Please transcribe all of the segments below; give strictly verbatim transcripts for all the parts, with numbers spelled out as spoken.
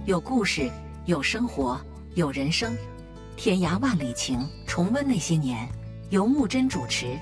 有故事，有生活，有人生，天涯万里情，重温那些年。由木真主持。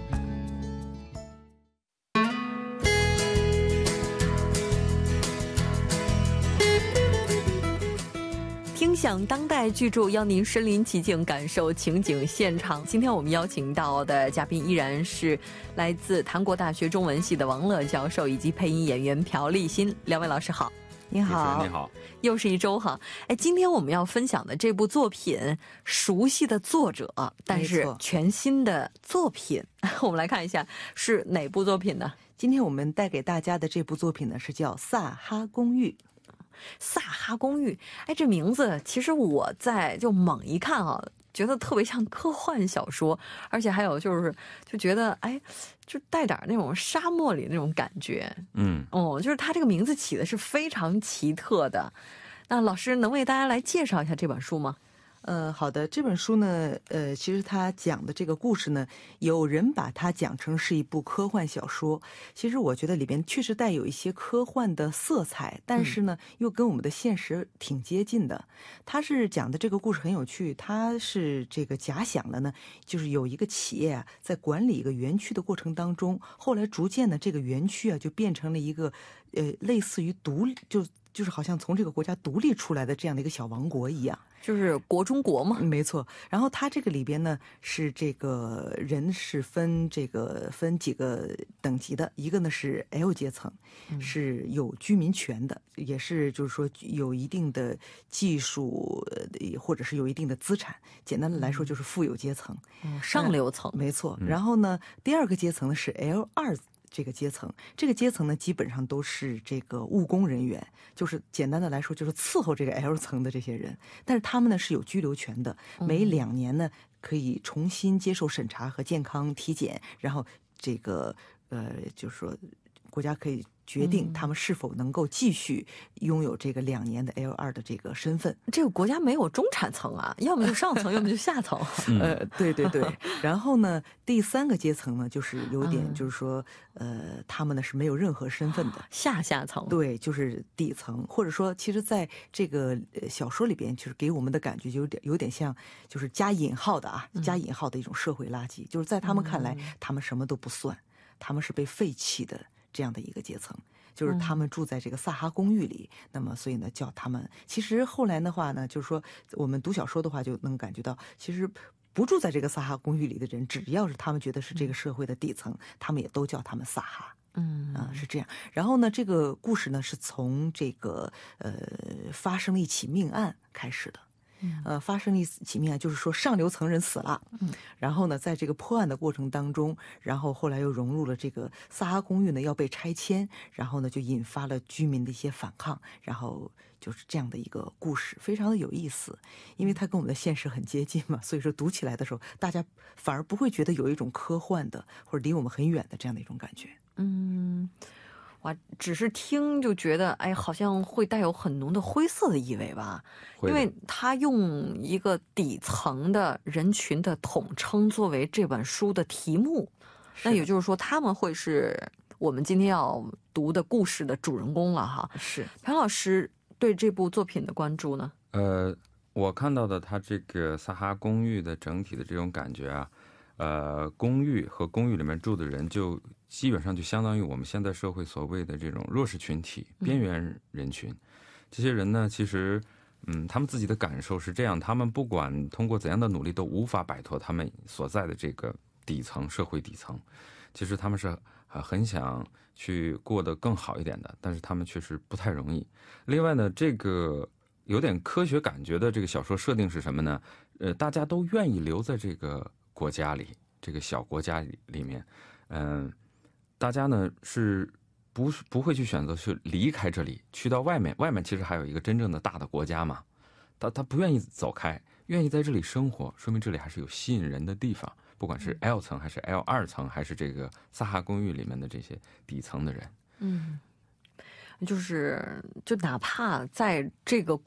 听响当代巨著，邀您身临其境，感受情景现场。今天我们邀请到的嘉宾依然是来自韩国大学中文系的王乐教授，以及配音演员朴立新。两位老师好。 你好， 你好， 又是一周哈。哎，今天我们要分享的这部作品，熟悉的作者，但是全新的作品，我们来看一下是哪部作品呢？ 今天我们带给大家的这部作品呢，是叫《萨哈公寓》。 萨哈公寓，哎，这名字其实我在就猛一看啊，觉得特别像科幻小说，而且还有就是就觉得哎，就带点那种沙漠里那种感觉。 嗯， 哦，就是他这个名字起的是非常奇特的。那老师能为大家来介绍一下这本书吗？ 呃，好的，这本书呢，呃，其实它讲的这个故事呢，有人把它讲成是一部科幻小说。其实我觉得里边确实带有一些科幻的色彩，但是呢，嗯、又跟我们的现实挺接近的。它是讲的这个故事很有趣，它是这个假想了呢，就是有一个企业啊，在管理一个园区的过程当中，后来逐渐的这个园区啊，就变成了一个呃，类似于独立就。就是好像从这个国家独立出来的这样的一个小王国一样， 就是国中国嘛。 没错。然后它这个里边呢，是这个人是分这个分几个等级的，一个呢是 L 阶层，是有居民权的，也是就是说有一定的技术或者是有一定的资产，简单的来说就是富有阶层， 嗯、上流层、 呃。没错。然后呢，第二个阶层呢是 L 二。这个阶层，这个阶层呢，基本上都是这个务工人员，就是简单的来说，就是伺候这个 L 层的这些人。但是他们呢是有居留权的，每两年呢可以重新接受审查和健康体检，然后这个呃，就是说国家可以决定他们是否能够继续拥有这个两年的 L 二 的这个身份。 这个国家没有中产层啊，要么就上层，要么就下层。 呃，对对对。然后呢，第三个阶层呢，就是有点就是说，呃，他们呢是没有任何身份的下下层。 对，就是底层，或者说，其实在这个小说里边，就是给我们的感觉就有点有点像，就是加引号的啊，加引号的一种社会垃圾，就是在他们看来，他们什么都不算，他们是被废弃的。这样的一个阶层，就是他们住在这个萨哈公寓里，嗯、那么所以呢叫他们。其实后来的话呢，就是说我们读小说的话就能感觉到，其实不住在这个萨哈公寓里的人，只要是他们觉得是这个社会的底层，嗯、他们也都叫他们萨哈。 嗯啊，是这样。然后呢，这个故事呢是从这个呃发生了一起命案开始的。呃，发生了一起命案，就是说上流层人死了，嗯，然后呢，在这个破案的过程当中，然后后来又融入了这个萨哈公寓呢要被拆迁，然后呢就引发了居民的一些反抗，然后就是这样的一个故事，非常的有意思，因为它跟我们的现实很接近嘛，所以说读起来的时候，大家反而不会觉得有一种科幻的或者离我们很远的这样的一种感觉。 嗯。哇，只是听就觉得，哎，好像会带有很浓的灰色的意味吧？因为他用一个底层的人群的统称作为这本书的题目，那也就是说，他们会是我们今天要读的故事的主人公了哈。 是朴老师对这部作品的关注呢？ 呃，我看到的他这个萨哈公寓的整体的这种感觉啊。呃，公寓和公寓里面住的人，就基本上就相当于我们现在社会所谓的这种弱势群体、边缘人群。嗯、这些人呢，其实，嗯，他们自己的感受是这样：他们不管通过怎样的努力，都无法摆脱他们所在的这个底层社会底层。其实他们是很想去过得更好一点的，但是他们确实不太容易。另外呢，这个有点科学感觉的这个小说设定是什么呢？呃，大家都愿意留在这个国家里，这个小国家里里面，嗯、呃，大家呢是不不会去选择去离开这里，去到外面。外面其实还有一个真正的大的国家嘛，他他不愿意走开，愿意在这里生活，说明这里还是有吸引人的地方。不管是 L 层还是 L 二 层，还是这个萨哈公寓里面的这些底层的人， 嗯，就是就哪怕在这个